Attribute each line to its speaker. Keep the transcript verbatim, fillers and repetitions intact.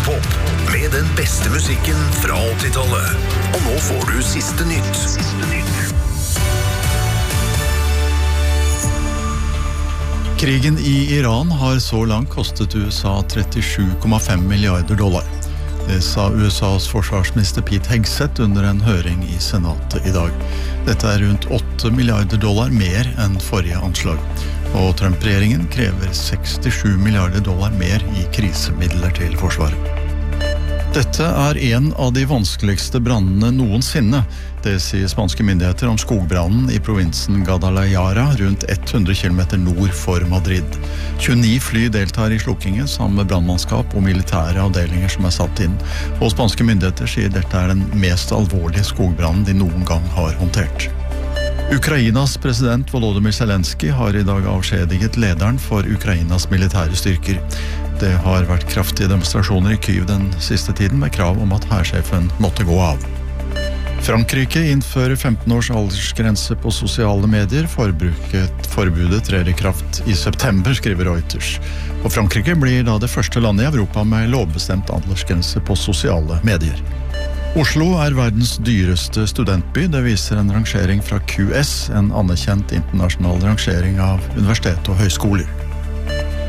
Speaker 1: Radiopop med den beste musikken fra åttitallet. Og nå får du siste nytt. Siste nytt.
Speaker 2: Krigen i Iran har så langt kostet U S A trettisju komma fem milliarder dollar. Det sa U S A's forsvarsminister Pete Hegseth under en høring i senatet i dag. Dette er rundt åtte milliarder dollar mer enn forrige anslag. Og Trump-regjeringen krever sekstisju milliarder dollar mer i krisemidler til forsvaret. Dette er en av de vanskeligste brandene noensinne. Det sier spanske myndigheter om skogbrannen i provinsen Guadalajara, rundt hundre kilometer nord for Madrid. tjueni fly deltar i slukkingen sammen med brannmannskap og militære avdelinger som er satt inn. Og spanske myndigheter sier dette er den mest alvorlige skogbrannen de noen gang har håndtert. Ukrainas president Volodymyr Zelensky har i dag avskjediget lederen for Ukrainas militære styrker. Det har vært kraftige demonstrasjoner i Kyiv den siste tiden med krav om at hærsjefen måtte gå av. Frankrike innfører femten års aldersgrense på sosiale medier. Forbruket, forbudet trer i kraft i september, skriver Reuters. Og Frankrike blir da det første landet i Europa med lovbestemt aldersgrense på sosiale medier. Oslo er verdens dyreste studentby. Det viser en rangering fra Q S, en anerkjent internasjonal rangering av universitet og høyskoler.